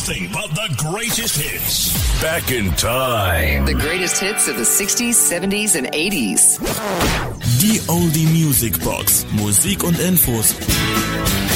nothing but the greatest hits. Back in time. The greatest hits of the 60s, 70s and 80s. Die Oldie Music Box. Musik und Infos